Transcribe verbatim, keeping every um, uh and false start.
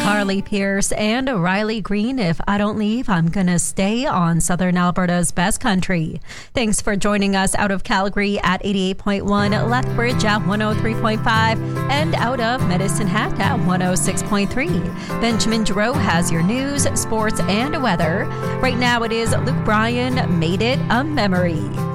Carly Pierce and Riley Green. If I don't leave, I'm gonna stay on Southern Alberta's best country. Thanks for joining us out of Calgary at eighty-eight point one, Lethbridge at one oh three point five, and out of Medicine Hat at one oh six point three. Benjamin Giroux has your news, sports, and weather. Right now it is Luke Bryan, Made It a Memory.